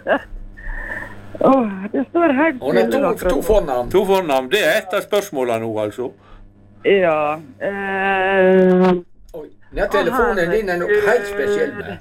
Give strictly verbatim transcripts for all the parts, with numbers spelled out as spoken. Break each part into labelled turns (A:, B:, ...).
A: Åh, det står helt
B: Hun har to, to fornavn.
C: To fornavn, det er et av spørsmålene nå, altså.
A: Ja. Eh,
B: Oi, ja, telefonen din er nok helt spesiell med.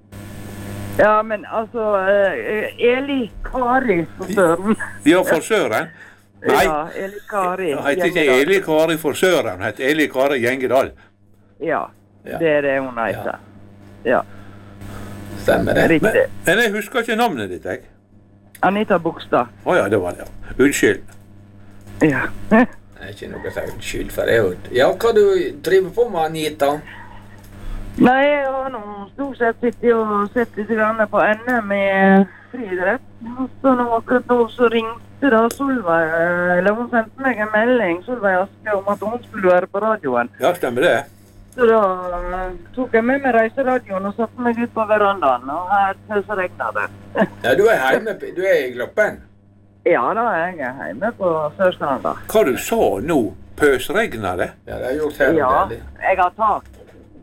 A: ja, men altså, eh, Eli Kari for Søren.
C: Ja, for Søren. Nei,
A: Ja, Eli Kari.
C: det heter ikke Eli Kari for Søren, det heter Eli Kari Gjengedal.
A: Ja,
B: Ja.
A: det er det hun heter. Ja,
B: Stemmer det?
A: riktig.
C: Men, men jeg husker ikke navnet ditt, jeg.
A: Anita Bogstad.
C: Åja, det var det. Unnskyld.
A: Ja.
B: Det er ikke noe så unnskyld for det. Ja, hva du driver på med, Anita?
A: Nei, jeg har nå stort sett sittet og sett litt grann på N M i friidrett. Og så nå akkurat nå så ringte da Solveig, eller hun sendte meg en melding, Solveig Aske, om at hun skulle være på radioen.
C: Ja, stemmer det.
A: Så da eh, tok jeg med meg reiseradioen og satte meg ut på verandaen, og her så regner det.
B: Ja, du er hjemme, du er i Gloppen.
A: Ja da, jeg er hjemme på Sørstranda.
C: Hva du sa nå? Pøsregner det?
B: Ja, det har jeg gjort her.
A: Ja,
B: og der.
A: jeg har tak.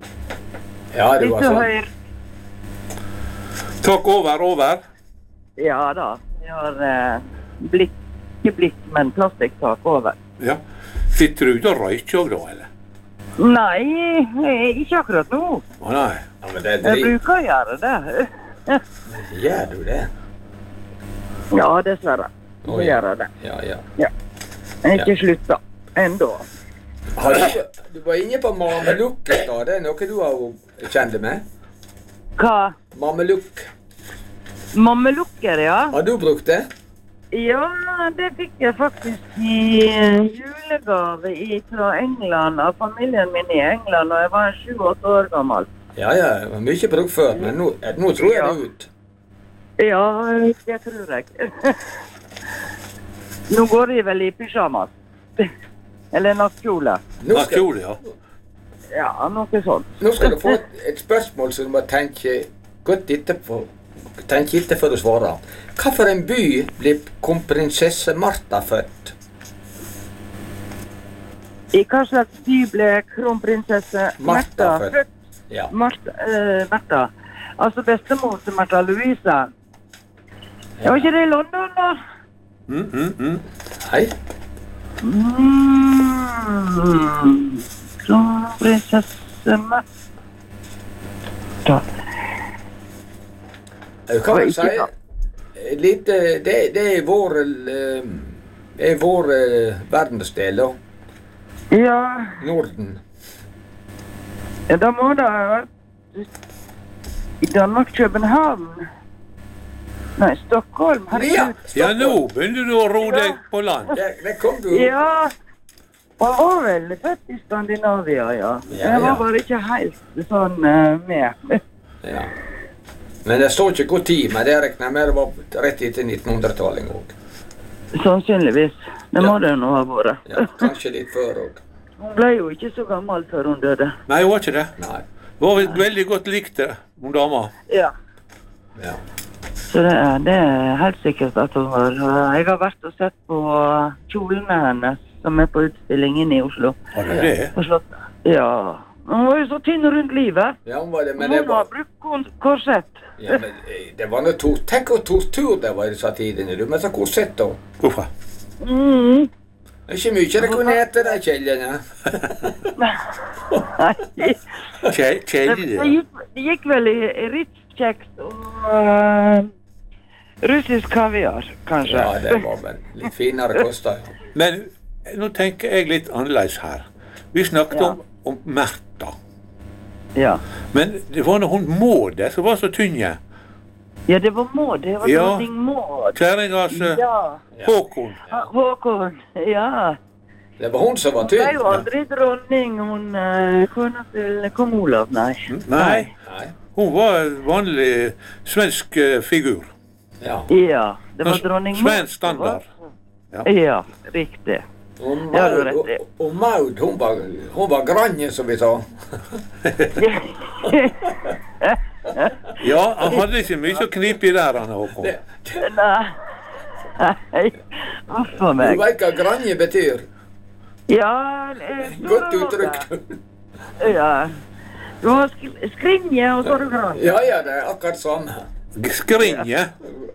B: Ja, det
A: Litt
B: var sånn.
A: høyr.
C: Takk over, over.
A: Ja da, jeg har eh, blitt, ikke blitt, men plastikktak over.
C: Ja. Sitter du ute og røyker også da, eller?
A: Nei, eh, ikke akkurat nå.
C: Å nei.
B: Ja, men det er
A: Jeg
B: drit.
A: bruker å gjøre det.
B: Gjør du det?
A: Ja, dessverre.
B: Oi.
A: Så gjør jeg det.
B: Ja, ja.
A: Jeg er ikke slutta. Enda.
B: Har du, du var inne på mamelukk i stad. Det er noe du har kjent med?
A: Hva?
B: Mamelukk.
A: Mammelukker, ja.
B: Har du brukt det?
A: Ja, det fikk jeg faktisk i eh, julegave i, fra England, av familien min i England, og jeg var sju-åtte år gammel.
B: Ja, ja. Det var mye brukt før, men nå, nå tror jeg
A: Ja.
B: det er ut.
A: Ja, det tror jeg. Nå går de vel i pyjamas. Eller nattkjole.
B: Nå skal,
C: Nattjord, ja.
A: Ja, noe sånt.
B: nå skal du få et, et spørsmål som du må tenke godt etterpå. Tenk etter før du svarer. Hva for en by ble kronprinsesse Martha født?
A: I hva slags by ble kronprinsesse
B: Martha
A: Märtha
B: født.
A: født?
B: Ja.
A: Martha, eh, Märtha. Altså bestemor til Märtha Louise. Det var ikke det i London, da?
C: Mm, mm, mm.
B: Hei.
A: Mm. Kronprinsesse Märtha.
B: Du kan vel
A: Ikke
B: si
A: da.
B: litt, eh, det, det er vår eh, Det er vår eh, verdensdel, da.
A: Ja,
B: Norden.
A: ja, da må det ha vært i Danmark, København. Nei, Stockholm.
B: Ja,
A: Herregud.
C: Ja, nå begynner du å ro deg på land.
B: det, det kom du.
A: Ja, han var vel født i Skandinavia, ja.
B: Ja,
A: Jeg var
B: ja.
A: bare ikke helt sånn eh, med.
B: Ja. Men det står ikke hvor tid, men det regner jeg med det var rett etter nittenhundretallet en gang.
A: Sannsynligvis. Det må
B: Ja.
A: det nå ha vært.
B: Ja, kanskje litt før òg.
A: Hun ble jo ikke så gammel før hun døde.
C: Nei, hun var ikke det.
B: Nei.
C: Hun var veldig godt likt, hun dama.
A: Ja.
B: Ja.
A: Så det er, det er helt sikkert at hun var. Jeg har vært og sett på kjolene hennes, som er på utstilling inne i Oslo.
C: Var det det?
A: På Slottet. Ja. Hun var jo så tynn rundt livet.
B: Ja, hun var det, men
A: Hun
B: det
A: har
B: var
A: brukt kon- korsett.
B: ja, men eh, det var noe tor Tenk hvor tortur det var i disse tidene, du. Men så korsett, da.
C: Hvorfor?
A: Mm.
B: Det er ikke mye det kunne ete, de kjellene.
A: Nei.
C: Kje-
A: Det,
C: Kjedelig
A: det,
C: det.
A: gikk, det gikk vel i, i Ritz-kjeks og uh, russisk kaviar, kanskje.
B: Ja, det var vel litt finere kosta, ja.
C: Men nå tenker jeg litt annerledes her. Vi snakket
A: Ja.
C: om, om Märtha.
A: Ja.
C: Men det var når hun Maud som var så tynne.
A: Ja, det var Maud. Det var
C: Ja.
A: dronning Maud.
C: Kjerringas eh,
A: Ja.
C: Håkon.
A: Ah, Håkon. Ja.
B: Det var hun som var
A: Hun ble jo
B: tynn.
A: aldri dronning, hun uh, kona til kong Olav, nei.
C: Nei,
B: Nei.
C: hun var en vanlig svensk eh, figur.
B: Ja.
A: Ja, det var dronning Maud.
C: Svensk standard.
A: Ja, ja riktig.
B: Og
A: Ja, du har
B: Maud,
A: rett i.
B: og, og Maud, hun var, hun var granje, som vi sa.
C: Ja, han hadde ikke mye å knipe i der, han Håkon.
B: Det,
A: Nei. Nei. Uff a
B: du
A: meg.
B: vet hva granje betyr?
A: Ja, eh,
B: Godt uttrykk.
A: Ja. Du har sk skrinje, og så har du gran.
B: Ja, ja, det er akkurat samme.
C: Skrinje.